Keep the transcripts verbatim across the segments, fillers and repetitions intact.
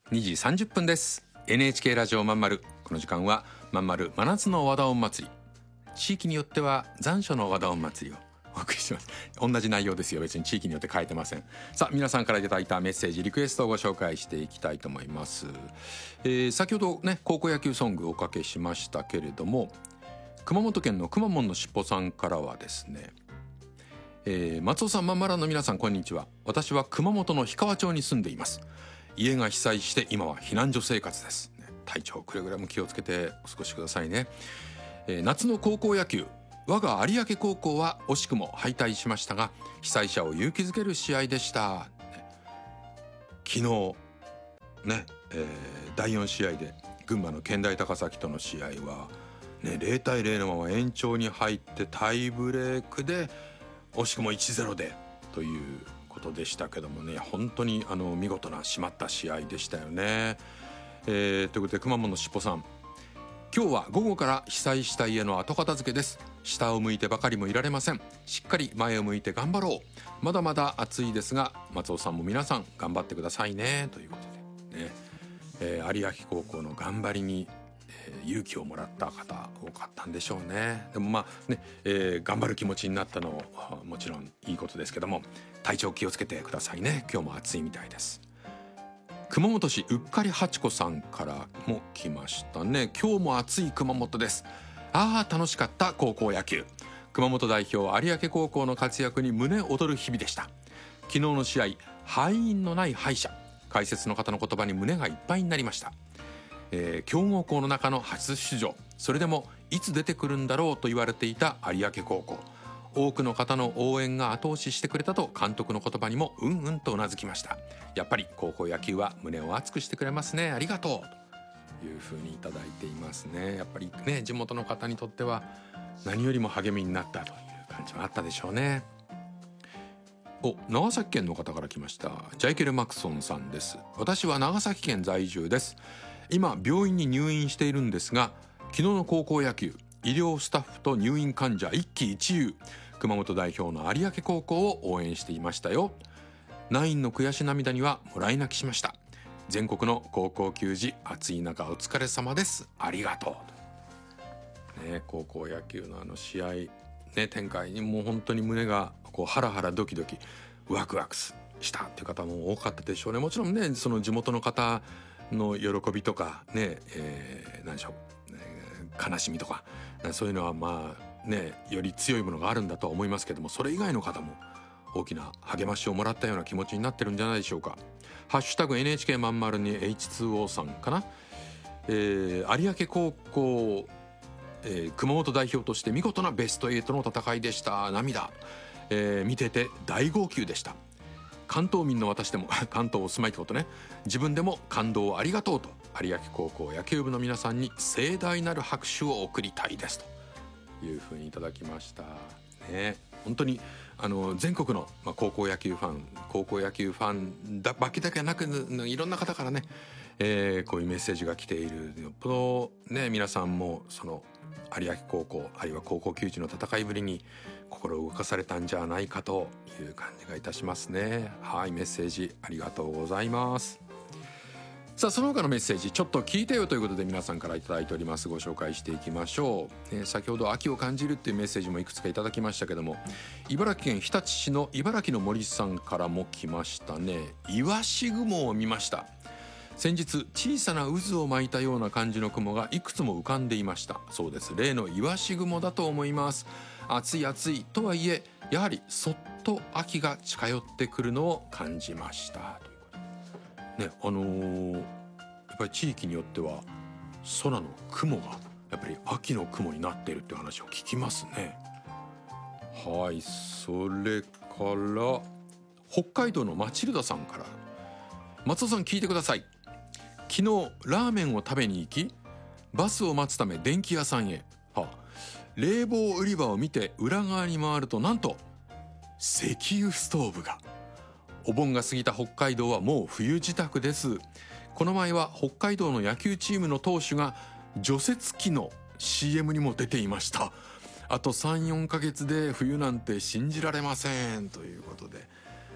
にじさんじゅっぷんです。 エヌエイチケー ラジオまんまる。この時間はまんまる真夏の和田音祭り、地域によっては残暑の和田音祭りをお送りします。同じ内容ですよ、別に地域によって変えてません。さあ、皆さんからいただいたメッセージリクエストをご紹介していきたいと思います。えー、先ほどね高校野球ソングをおかけしましたけれども、熊本県のくまモンのしっぽさんからはですね、えー、松尾さん、まんまらの皆さん、こんにちは。私は熊本の氷川町に住んでいます。家が被災して今は避難所生活です、ね、体調くれぐれも気をつけてお過ごしくださいね。えー、夏の高校野球、我が有明高校は惜しくも敗退しましたが、被災者を勇気づける試合でした。昨日ね、えー、だいよん試合で群馬の健大高崎との試合は、ね、ゼロたいゼロのまま延長に入ってタイブレークで惜しくも いちたいゼロ でということでしたけどもね、本当にあの見事な締まった試合でしたよね。えー、ということでくまモンのしっぽさん、今日は午後から被災した家の後片付けです。下を向いてばかりもいられません。しっかり前を向いて頑張ろう。まだまだ暑いですが、松尾さんも皆さん頑張ってくださいね、ということでね、えー、有明高校の頑張りに、えー、勇気をもらった方多かったんでしょうね。でもまあね、えー、頑張る気持ちになったのももちろんいいことですけども、体調気をつけてくださいね。今日も暑いみたいです。熊本市うっかりはちこさんからも来ましたね。今日も暑い熊本です。ああ楽しかった高校野球。熊本代表有明高校の活躍に胸躍る日々でした。昨日の試合、敗因のない敗者、解説の方の言葉に胸がいっぱいになりました。えー、強豪校の中の初出場、それでもいつ出てくるんだろうと言われていた有明高校、多くの方の応援が後押ししてくれたと監督の言葉にもうんうんとうなずきました。やっぱり高校野球は胸を熱くしてくれますね。ありがとうというふうにいただいていますね。やっぱりね、地元の方にとっては何よりも励みになったという感じはあったでしょうね。お、長崎県の方から来ました。ジャイケル・マクソンさんです。私は長崎県在住です。今病院に入院しているんですが、昨日の高校野球、医療スタッフと入院患者一喜一憂、熊本代表の有明高校を応援していましたよ。ナインの悔し涙にはもらい泣きしました。全国の高校球児、暑い中お疲れ様です。ありがとう、ね、高校野球のあの試合、ね、展開にもう本当に胸がこうハラハラドキドキワクワクしたっていう方も多かったでしょうね。もちろんね、その地元の方の喜びとかね、えー、何でしょう、ね、悲しみとかそういうのはまあね、より強いものがあるんだとは思いますけども、それ以外の方も大きな励ましをもらったような気持ちになってるんじゃないでしょうか。ハッシュタグ エヌエイチケー まんまるに エイチツーオー さんかな、えー、有明高校、えー、熊本代表として見事なベストエイトの戦いでした。涙、えー、見てて大号泣でした。関東民の私でも関東お住まいってことね、自分でも感動をありがとうと有明高校野球部の皆さんに盛大なる拍手を送りたいですというふうにいただきましたね。本当にあの全国の、まあ、高校野球ファン高校野球ファンだばきだけなくいろんな方からね、えー、こういうメッセージが来ている。よっぽどね、皆さんもその有明高校あるいは高校球児の戦いぶりに心を動かされたんじゃないかという感じがいたしますね。はい、メッセージありがとうございます。さあ、その他のメッセージちょっと聞いてよということで皆さんからいただいております。ご紹介していきましょう、えー、先ほど秋を感じるっていうメッセージもいくつかいただきましたけども、茨城県日立市の茨城の森さんからも来ましたね。イワシ雲を見ました。先日小さな渦を巻いたような感じの雲がいくつも浮かんでいました。そうです、例のイワシ雲だと思います。暑い暑いとはいえ、やはりそっと秋が近寄ってくるのを感じましたということね。あのー、やっぱり地域によっては空の雲がやっぱり秋の雲になっているっていう話を聞きますね。はい、それから北海道のマチルダさんから、松尾さん聞いてください。昨日ラーメンを食べに行き、バスを待つため電気屋さんへ、はあ、冷房売り場を見て裏側に回ると、なんと石油ストーブが。お盆が過ぎた北海道はもう冬支度です。この前は北海道の野球チームの投手が除雪機の シーエム にも出ていました。あと さん,よん ヶ月で冬なんて信じられませんということで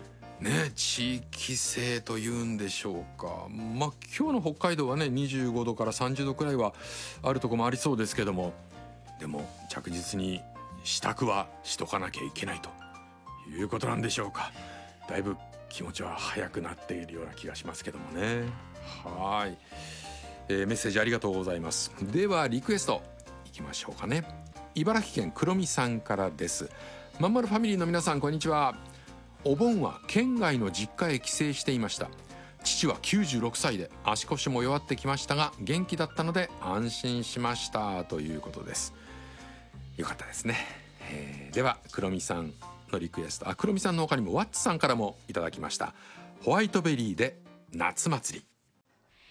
ね、地域性というんでしょうか。まあ今日の北海道はねにじゅうごどからさんじゅうどくらいはあるとこもありそうですけども、でも着実に支度はしとかなきゃいけないということなんでしょうか。だいぶ気持ちは早くなっているような気がしますけどもね。はい、えー、メッセージありがとうございます。ではリクエストいきましょうかね。茨城県黒見さんからです。まんまるファミリーの皆さんこんにちは。お盆は県外の実家へ帰省していました。父はきゅうじゅうろくさいで足腰も弱ってきましたが元気だったので安心しましたということです。よかったですね。えー、では黒見さんのリクエスト、あ黒見さんの他にもワッツさんからもいただきました。ホワイトベリーで夏祭り。